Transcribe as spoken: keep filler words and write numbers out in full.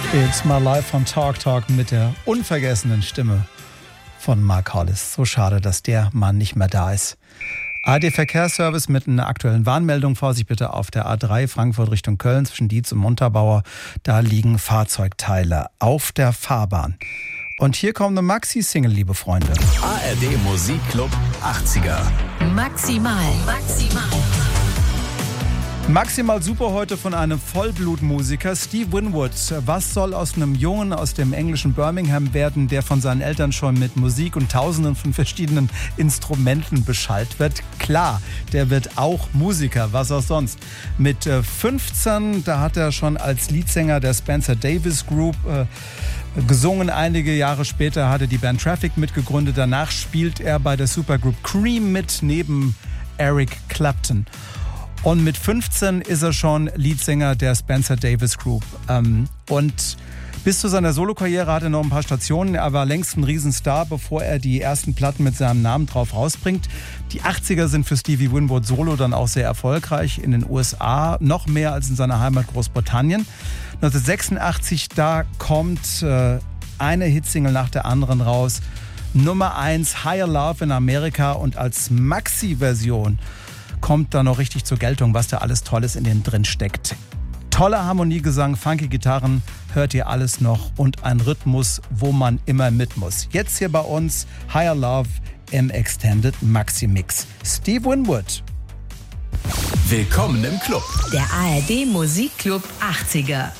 It's My Life von Talk Talk mit der unvergessenen Stimme von Mark Hollis. So schade, dass der Mann nicht mehr da ist. A D Verkehrsservice mit einer aktuellen Warnmeldung. Vorsicht bitte auf der A drei Frankfurt Richtung Köln zwischen Dietz und Montabaur. Da liegen Fahrzeugteile auf der Fahrbahn. Und hier kommt eine Maxi-Single, liebe Freunde. A R D Musikclub achtziger. Maximal, maximal. Maximal super heute von einem Vollblutmusiker, Steve Winwood. Was soll aus einem Jungen aus dem englischen Birmingham werden, der von seinen Eltern schon mit Musik und tausenden von verschiedenen Instrumenten beschallt wird? Klar, der wird auch Musiker, was auch sonst. Mit fünfzehn, da hat er schon als Leadsänger der Spencer Davis Group äh, gesungen. Einige Jahre später hat er die Band Traffic mitgegründet. Danach spielt er bei der Supergroup Cream mit, neben Eric Clapton. Und mit fünfzehn ist er schon Leadsänger der Spencer Davis Group. Ähm, und bis zu seiner Solokarriere hat er noch ein paar Stationen. Er war längst ein Riesenstar, bevor er die ersten Platten mit seinem Namen drauf rausbringt. Die achtziger sind für Stevie Winwood Solo dann auch sehr erfolgreich. In den U S A noch mehr als in seiner Heimat Großbritannien. neunzehnhundertsechsundachtzig, da kommt äh, eine Hitsingle nach der anderen raus. Nummer eins, Higher Love in Amerika, und als Maxi-Version kommt da noch richtig zur Geltung, was da alles Tolles in denen drin steckt. Toller Harmoniegesang, funky Gitarren, hört ihr alles noch, und ein Rhythmus, wo man immer mit muss. Jetzt hier bei uns Higher Love im Extended Maxi Mix. Steve Winwood. Willkommen im Club. Der A R D Musikclub achtziger.